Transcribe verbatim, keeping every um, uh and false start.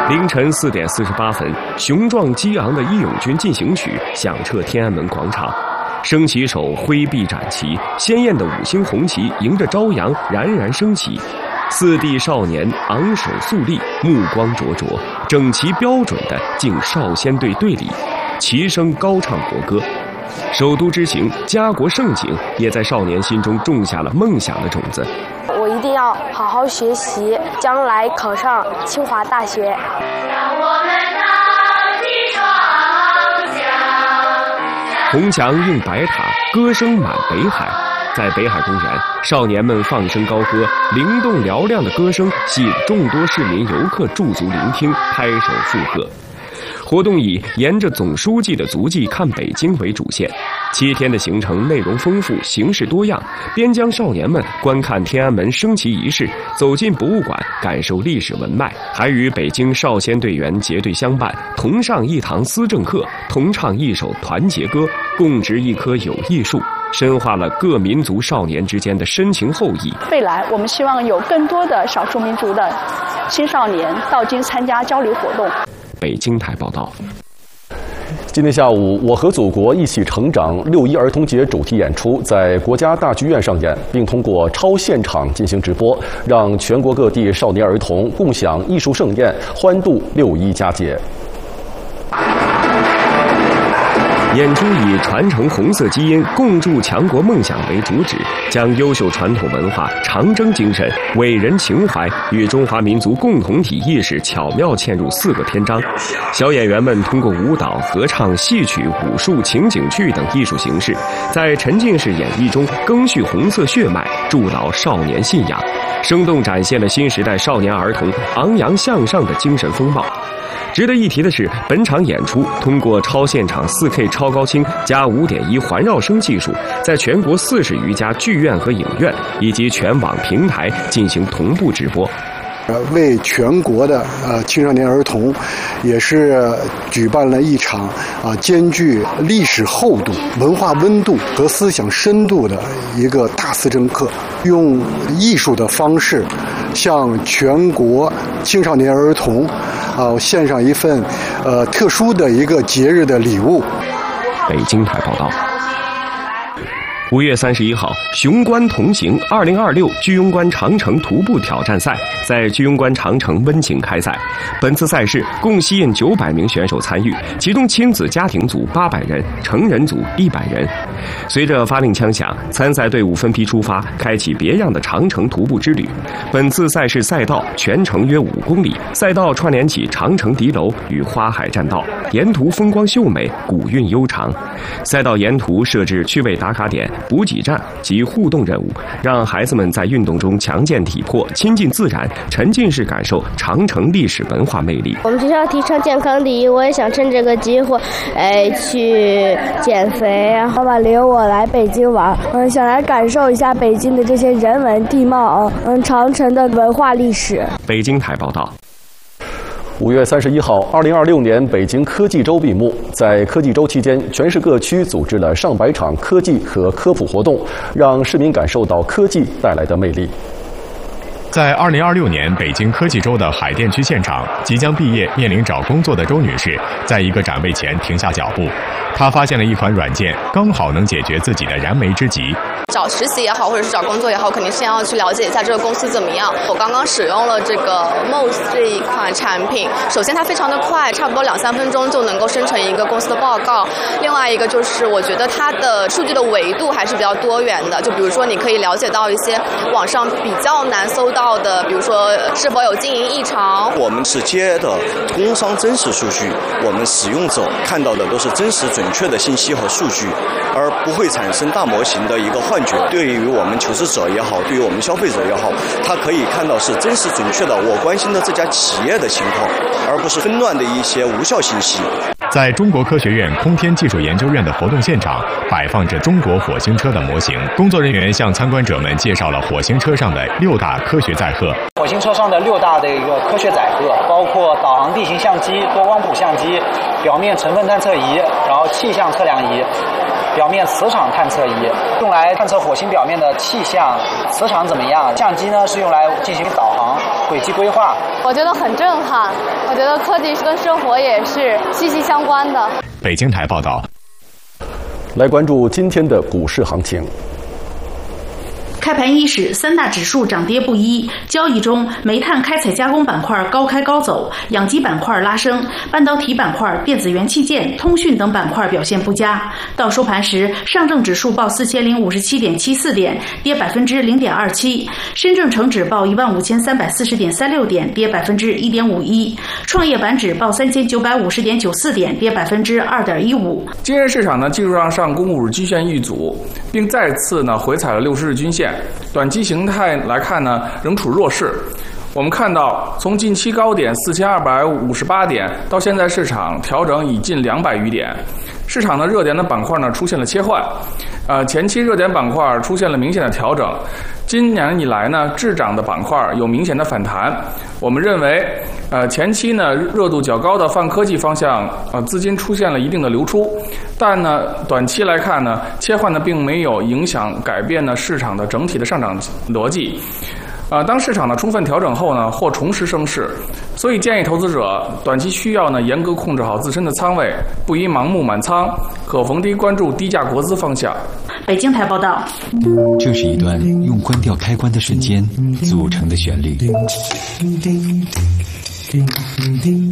凌晨四点四十八分，雄壮激昂的《义勇军进行曲》响彻天安门广场，升旗手挥臂展旗，鲜艳的五星红旗迎着朝阳冉冉升起。四地少年昂首肃立，目光灼灼，整齐标准地进少先队队里，齐声高唱国歌。首都之行，家国盛景也在少年心中种下了梦想的种子。 我一定要好好学习，将来考上清华大学。让我们荡起双桨， 红墙映白塔，歌声满北海。在北海公园，少年们放声高歌，灵动嘹亮的歌声吸引众多市民游客驻足聆听，拍手附和。活动以沿着总书记的足迹看北京为主线，七天的行程内容丰富，形式多样，边疆少年们观看天安门升旗仪式，走进博物馆感受历史文脉，还与北京少先队员结对相伴，同上一堂思政课，同唱一首团结歌，共植一棵有益树，深化了各民族少年之间的深情厚谊。 未来我们希望有更多的少数民族的青少年到京参加交流活动。 北京台报道。 今天下午，我和祖国一起成长六一儿童节主题演出在国家大剧院上演，并通过超现场进行直播，让全国各地少年儿童共享艺术盛宴，欢度六一佳节。 演出以传承红色基因、共筑强国梦想为主旨，将优秀传统文化、长征精神、伟人情怀与中华民族共同体意识巧妙嵌入四个篇章。小演员们通过舞蹈、合唱、戏曲、武术、情景剧等艺术形式，在沉浸式演绎中赓续红色血脉，筑牢少年信仰，生动展现了新时代少年儿童昂扬向上的精神风貌。值得一提的是，本场演出通过超现场 四K 超高清加 五点一 环绕声技术，在全国四十余家剧院和影院以及全网平台进行同步直播。 呃，为全国的呃青少年儿童，也是举办了一场啊兼具历史厚度、文化温度和思想深度的一个大思政课，用艺术的方式向全国青少年儿童啊献上一份呃特殊的一个节日的礼物。 北京台报道。五月三十一号，雄关同行二零二六居庸关长城徒步挑战赛在居庸关长城温情开赛。本次赛事共吸引九百名选手参与，其中亲子家庭组八百人，成人组一百人。随着发令枪响，参赛队伍分批出发，开启别样的长城徒步之旅。本次赛事赛道全程约五公里，赛道串联起长城敌楼与花海栈道，沿途风光秀美，古韵悠长。赛道沿途设置趣味打卡点、补给站及互动任务，让孩子们在运动中强健体魄，亲近自然，沉浸式感受长城历史文化魅力。 我们学校提倡健康第一，我也想趁这个机会，哎，去减肥。 爸爸领我来北京玩，嗯，想来感受一下北京的这些人文地貌，嗯，长城的文化历史。 北京台报道。 五月三十一号，二零二六年北京科技周闭幕。在科技周期间，全市各区组织了上百场科技和科普活动，让市民感受到科技带来的魅力。 在二零二六年北京科技周的海淀区现场，即将毕业面临找工作的周女士，在一个展位前停下脚步。她发现了一款软件，刚好能解决自己的燃眉之急。 找实习也好，或者是找工作也好，肯定先要去了解一下这个公司怎么样。我刚刚使用了这个 M O S 这一款产品，首先它非常的快，差不多两三分钟就能够生成一个公司的报告。另外一个就是我觉得它的数据的维度还是比较多元的，就比如说你可以了解到一些网上比较难搜到的，比如说是否有经营异常。 我们是接的工商真实数据，我们使用者看到的都是真实准确的信息和数据，而不会产生大模型的一个幻觉。对于我们求职者也好，对于我们消费者也好，他可以看到是真实准确的我关心的这家企业的情况，而不是纷乱的一些无效信息。 在中国科学院空天技术研究院的活动现场，摆放着中国火星车的模型。工作人员向参观者们介绍了火星车上的六大科学载荷。 火星车上的六大的一个科学载荷，包括导航地形相机、多光谱相机、表面成分探测仪，然后气象测量仪、表面磁场探测仪，用来探测火星表面的气象、磁场怎么样。相机呢是用来进行导航， 轨迹规划。 我觉得很震撼，我觉得科技跟生活也是息息相关的。 北京台报道。 来关注今天的股市行情。 开盘伊始，三大指数涨跌不一。交易中，煤炭开采加工板块高开高走，养鸡板块拉升，半导体板块、电子元器件、通讯等板块表现不佳。到收盘时，上证指数报四千零五十七点七四点，跌百分之零点二七；深证成指报一万五千三百四十点三六点，跌百分之一点五一；创业板指报三千九百五十点九四点，跌百分之二点一五。 今日市场呢，技术上上攻五日均线遇阻，并再次呢回踩了六十日均线。短期形态来看呢，仍处弱势。我们看到，从近期高点四千二百五十八点到现在市场调整已近两百余点，市场的热点的板块呢出现了切换，呃，前期热点板块出现了明显的调整。今年以来呢，滞涨的板块有明显的反弹。我们认为，呃，前期呢热度较高的泛科技方向，呃，资金出现了一定的流出，但呢，短期来看呢，切换呢并没有影响改变呢市场的整体的上涨逻辑。呃，当市场呢充分调整后呢，或重拾升势，所以建议投资者短期需要呢严格控制好自身的仓位，不宜盲目满仓，可逢低关注低价国资方向。 北京台报道。 这是一段用关掉开关的瞬间组成的旋律。